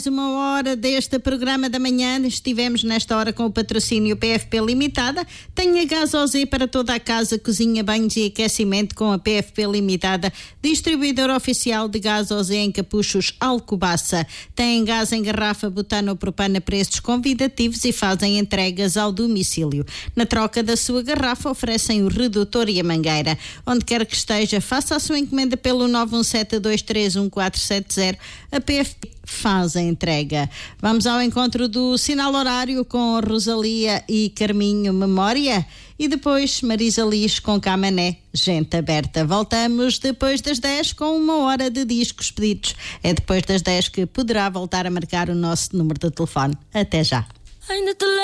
Uma hora deste programa da manhã, estivemos nesta hora com o patrocínio PFP Limitada. Tenha gás OZ para toda a casa, cozinha, banhos e aquecimento com a PFP Limitada, distribuidor oficial de gás OZ em Capuchos, Alcobaça. Tem gás em garrafa, butano ou propano a preços convidativos e fazem entregas ao domicílio. Na troca da sua garrafa oferecem o redutor e a mangueira. Onde quer que esteja, faça a sua encomenda pelo 917-231-470. A PFP faz a entrega. Vamos ao encontro do sinal horário com Rosalia e Carminho Memória e depois Marisa Liz com Camané, Gente Aberta. Voltamos depois das 10 com uma hora de discos pedidos. É depois das 10 que poderá voltar a marcar o nosso número de telefone. Até já.